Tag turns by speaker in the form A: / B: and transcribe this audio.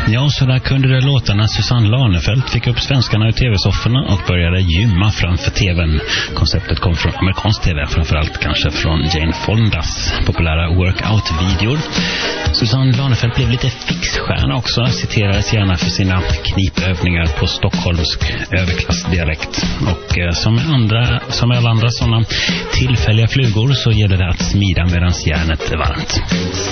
A: Ja, så där kunde det låta när Susanne Lanefelt fick upp svenskarna ur tv-sofforna och började gymma framför tvn. Konceptet kom från amerikansk tv, framförallt kanske från Jane Fondas populära workout-videor. Susanne Lanefelt blev lite fixstjärna också, citerades gärna för sina knipövningar på stockholmsk överklassdialekt. Och som med alla andra sådana tillfälliga flugor så gäller det att smida medan järnet är varmt.